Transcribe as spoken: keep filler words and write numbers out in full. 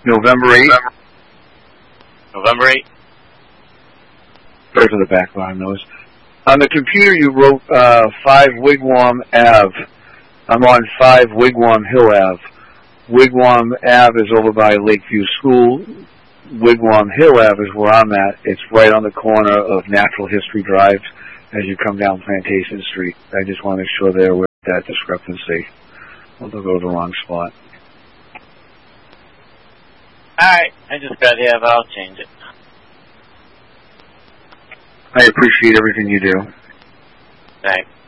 November eighth. November eighth. Those are the background noise. On the computer, you wrote uh, five Wigwam Ave. I'm on five Wigwam Hill Ave. Wigwam Ave is over by Lakeview School. Wigwam Hill Ave is where I'm at. It's right on the corner of Natural History Drive as you come down Plantation Street. I just want to make sure they're aware of that discrepancy. Well, they'll go to the wrong spot. Alright, I just got here, but I'll change it. I appreciate everything you do. Thanks.